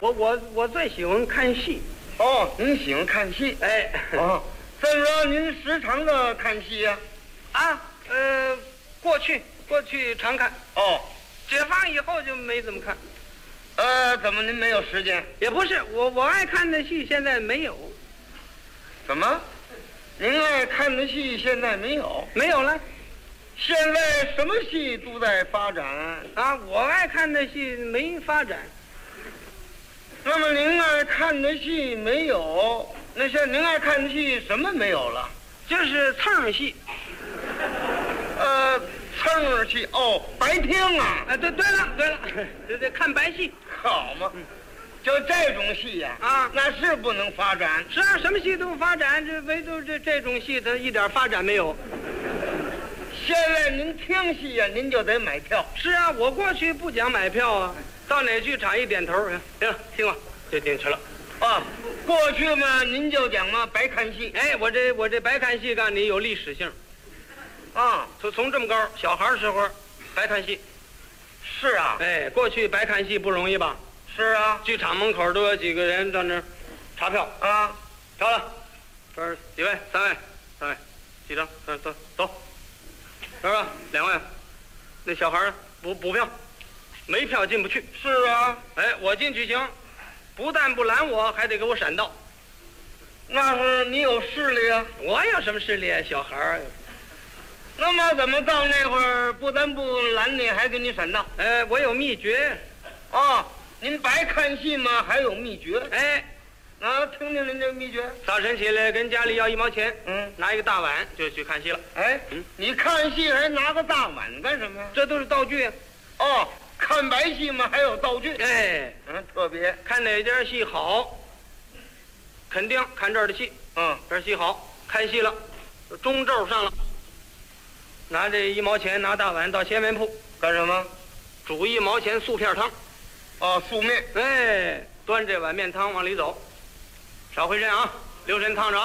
我最喜欢看戏。 哦，您喜欢看戏？ 哎， 哦，这么说您时常的看戏呀？ 过去常看， 哦， 解放以后就没怎么看。 怎么您没有时间？ 也不是，我爱看的戏现在没有。 怎么？您爱看的戏现在没有？ 没有了。 现在什么戏都在发展啊，我爱看的戏没发展。 那么您爱看的戏没有？那像您爱看的戏什么没有了？ 就是蹭戏。 蹭戏哦，白厅啊！ 对了，这看白戏好嘛，就这种戏呀，那是不能发展。 是啊，什么戏都发展，这唯独这种戏它一点发展没有。 现在您听戏呀，您就得买票。 是啊，我过去不讲买票啊，到哪剧场一点头，行，听吧，就进去了。 过去嘛，您就讲嘛白看戏。 哎，我这白看戏告诉你有历史性。从这么高小孩时候白看戏。 是啊。 哎，过去白看戏不容易吧？ 是啊。 剧场门口都有几个人到那儿查票啊。票了，这是几位？3位，3位，几张？走。是吧？2位，那小孩补票，没票进不去。 是啊。 哎，我进去行，不但不拦我，还得给我闪道。 那是你有势力啊。 我有什么势力啊？小孩儿。 那么怎么到那会儿不但不拦你，还给你闪道？ 我有秘诀。 您白看戏吗？还有秘诀？听听您这秘诀。 早晨起来跟家里要1毛钱，拿一个大碗就去看戏了。 你看戏还拿个大碗干什么呀？ 这都是道具啊。 看白戏嘛，还有道具。特别看哪家戏好，肯定看这儿的戏。这儿戏好，开戏了，中轴上了。拿这1毛钱，拿大碗到鲜面铺干什么？ 煮1毛钱素片汤。 素面。 端这碗面汤往里走，少回身啊，留神烫着啊。